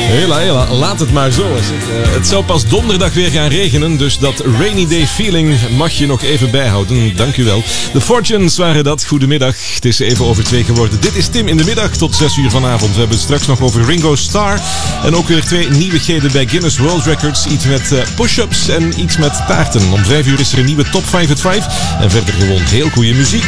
Hela, laat het maar zo. Het zou pas donderdag weer gaan regenen, dus dat rainy day feeling mag je nog even bijhouden. Dank u wel. De Fortunes waren dat. Goedemiddag. Het is even over 2 geworden. Dit is Tim in de middag tot 6 uur vanavond. We hebben het straks nog over Ringo Starr. En ook weer 2 nieuwigheden bij Guinness World Records. Iets met push-ups en iets met taarten. Om 5 uur is er een nieuwe Top 5 at 5. En verder gewoon heel goede muziek.